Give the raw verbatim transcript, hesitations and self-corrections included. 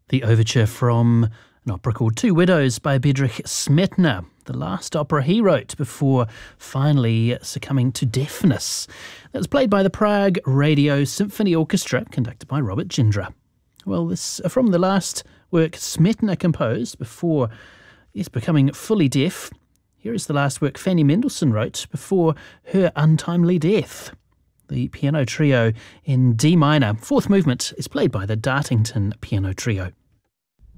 The overture from an opera called Two Widows by Bedřich Smetana, the last opera he wrote before finally succumbing to deafness. That was played by the Prague Radio Symphony Orchestra, conducted by Robert Jindra. Well, this from the last work Smetana composed before yes, becoming fully deaf. Here is the last work Fanny Mendelssohn wrote before her untimely death. The piano trio in D minor. Fourth movement is played by the Dartington Piano Trio.